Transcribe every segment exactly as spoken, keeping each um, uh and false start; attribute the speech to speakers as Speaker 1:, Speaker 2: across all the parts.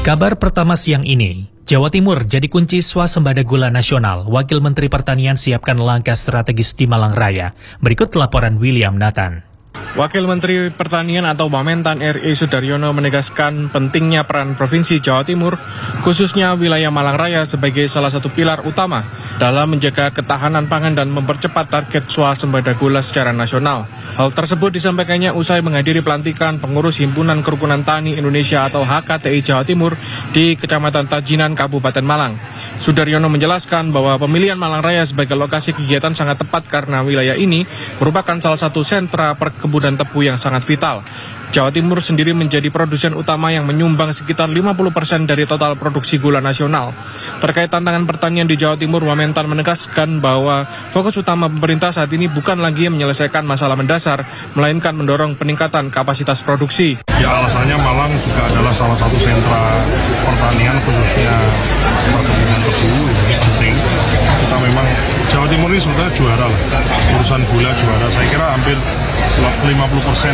Speaker 1: Kabar pertama siang ini, Jawa Timur jadi kunci swasembada gula nasional. Wakil Menteri Pertanian siapkan langkah strategis di Malang Raya. Berikut laporan William Nathan.
Speaker 2: Wakil Menteri Pertanian atau Wamentan R I Sudaryono menegaskan pentingnya peran Provinsi Jawa Timur, khususnya wilayah Malang Raya sebagai salah satu pilar utama dalam menjaga ketahanan pangan dan mempercepat target swasembada gula secara nasional. Hal tersebut disampaikannya usai menghadiri pelantikan pengurus Himpunan Kerukunan Tani Indonesia atau H K T I Jawa Timur di Kecamatan Tajinan, Kabupaten Malang. Sudaryono menjelaskan bahwa pemilihan Malang Raya sebagai lokasi kegiatan sangat tepat karena wilayah ini merupakan salah satu sentra perkebunan tebu yang sangat vital. Jawa Timur sendiri menjadi produsen utama yang menyumbang sekitar lima puluh persen dari total produksi gula nasional. Terkait tantangan pertanian di Jawa Timur, Wamentan menegaskan bahwa fokus utama pemerintah saat ini bukan lagi menyelesaikan masalah mendasar, melainkan mendorong peningkatan kapasitas produksi.
Speaker 3: Ya, alasannya Malang juga adalah salah satu sentra pertanian khususnya perkebunan tebu, ini penting. Kita memang Jawa Timur ini sebetulnya juara lah, urusan gula juara. Saya kira hampir lima puluh persen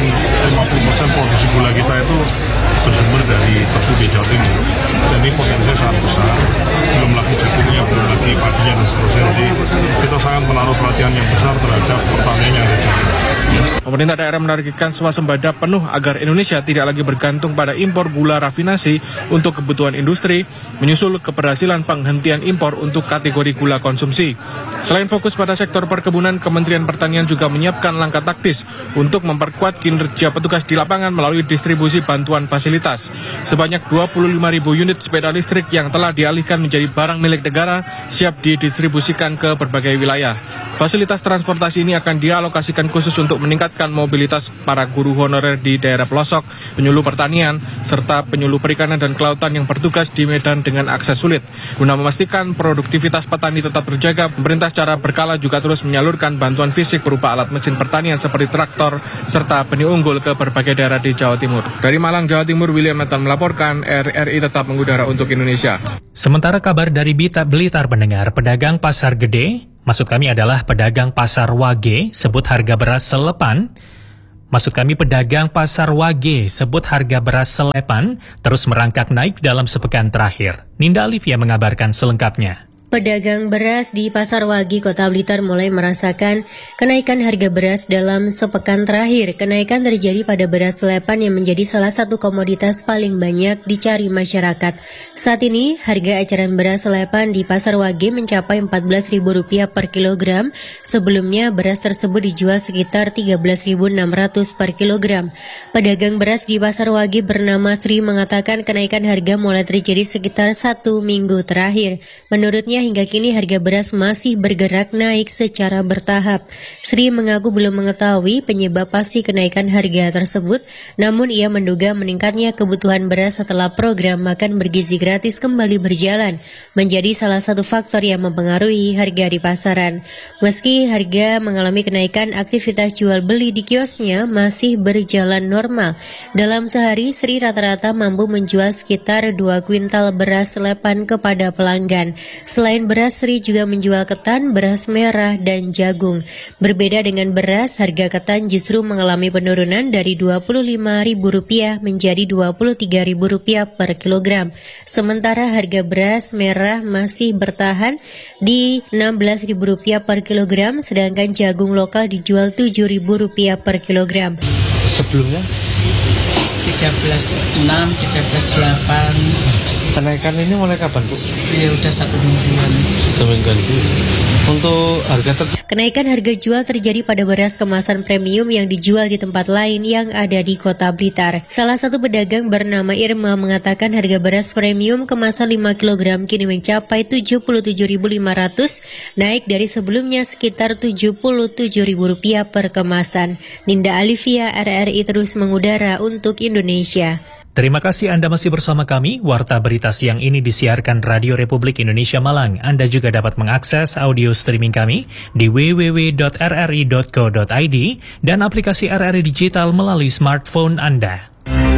Speaker 3: produksi gula kita itu bersumber dari tebu di Jawa Timur. Dan ini potensinya sangat besar, belum lagi jagungnya, belum lagi padinya dan seterusnya. Jadi kita sangat menaruh perhatian yang besar terhadap pertanian yang ada di Jawa Timur.
Speaker 2: Pemerintah daerah menargetkan swasembada penuh agar Indonesia tidak lagi bergantung pada impor gula rafinasi untuk kebutuhan industri, menyusul keberhasilan penghentian impor untuk kategori gula konsumsi. Selain fokus pada sektor perkebunan, Kementerian Pertanian juga menyiapkan langkah taktis untuk memperkuat kinerja petugas di lapangan melalui distribusi bantuan fasilitas. Sebanyak dua puluh lima ribu unit sepeda listrik yang telah dialihkan menjadi barang milik negara siap didistribusikan ke berbagai wilayah. Fasilitas transportasi ini akan dialokasikan khusus untuk meningkatkan mobilitas para guru honorer di daerah pelosok, penyuluh pertanian, serta penyuluh perikanan dan kelautan yang bertugas di medan dengan akses sulit. Guna memastikan produktivitas petani tetap terjaga, pemerintah secara berkala juga terus menyalurkan bantuan fisik berupa alat mesin pertanian seperti traktor, serta benih unggul ke berbagai daerah di Jawa Timur. Dari Malang, Jawa Timur, William Nathan melaporkan, R I tetap mengudara untuk Indonesia.
Speaker 1: Sementara kabar dari Blitar pendengar, pedagang pasar gede, maksud kami adalah pedagang pasar Wage, sebut harga beras selepan. Maksud kami pedagang pasar Wage, sebut harga beras selepan, terus merangkak naik dalam sepekan terakhir. Ninda Alivia mengabarkan selengkapnya.
Speaker 4: Pedagang beras di Pasar Wage, Kota Blitar mulai merasakan kenaikan harga beras dalam sepekan terakhir. Kenaikan terjadi pada beras selepan yang menjadi salah satu komoditas paling banyak dicari masyarakat. Saat ini, harga eceran beras selepan di Pasar Wage mencapai empat belas ribu rupiah per kilogram. Sebelumnya, beras tersebut dijual sekitar tiga belas ribu enam ratus per kilogram. Pedagang beras di Pasar Wage bernama Sri mengatakan kenaikan harga mulai terjadi sekitar satu minggu terakhir. Menurutnya, hingga kini harga beras masih bergerak naik secara bertahap. Sri mengaku belum mengetahui penyebab pasti kenaikan harga tersebut, namun ia menduga meningkatnya kebutuhan beras setelah program makan bergizi gratis kembali berjalan, menjadi salah satu faktor yang mempengaruhi harga di pasaran. Meski harga mengalami kenaikan, aktivitas jual beli di kiosnya masih berjalan normal. Dalam sehari, Sri rata-rata mampu menjual sekitar dua kuintal beras selepan kepada pelanggan. Selain beras, Sri juga menjual ketan, beras merah, dan jagung. Berbeda dengan beras, harga ketan justru mengalami penurunan dari dua puluh lima ribu rupiah menjadi dua puluh tiga ribu rupiah per kilogram. Sementara harga beras merah masih bertahan di enam belas ribu rupiah per kilogram, sedangkan jagung lokal dijual tujuh ribu rupiah per kilogram.
Speaker 5: Sebelumnya tiga belas enam, tiga belas delapan. Kenaikan ini mulai kapan, Bu?
Speaker 6: Ya udah satu mingguan.
Speaker 5: Satu mingguan, Bu. Untuk harga ter-
Speaker 4: Kenaikan harga jual terjadi pada beras kemasan premium yang dijual di tempat lain yang ada di Kota Blitar. Salah satu pedagang bernama Irma mengatakan harga beras premium kemasan lima kilogram kini mencapai tujuh puluh tujuh ribu lima ratus, naik dari sebelumnya sekitar tujuh puluh tujuh ribu rupiah per kemasan. Ninda Alivia, R R I terus mengudara untuk Indonesia.
Speaker 1: Terima kasih Anda masih bersama kami. Warta Berita Siang ini disiarkan Radio Republik Indonesia Malang. Anda juga dapat mengakses audio streaming kami di w w w dot r r i dot co dot i d dan aplikasi R R I Digital melalui smartphone Anda.